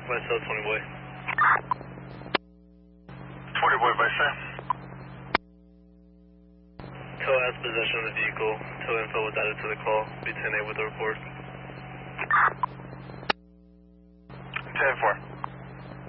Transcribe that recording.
Myself, 20 boy. 20 boy, by Sam. Tow has possession of the vehicle. Tow info was added to the call. Be 10-8 with the report.